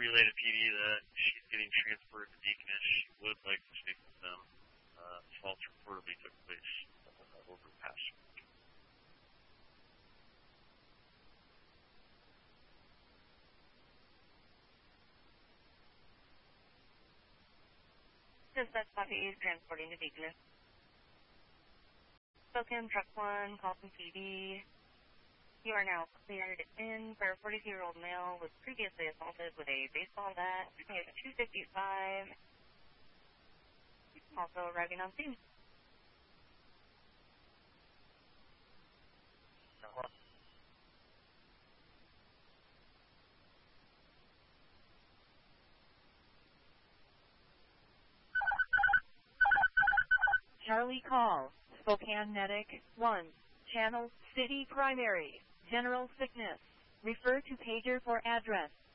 relay to PD that she's getting transferred to Deaconess. She would like to speak with them. Assaults reportedly took place over the past week. Dispatch copy is transporting to Deaconess. Spokane Truck 1, call from PD. You are now cleared in for a 42-year-old male was previously assaulted with a baseball bat. He is 255. Also arriving on scene. Charlie call, Spokane Medic 1, Channel City Primary, General Sickness. Refer to pager for address.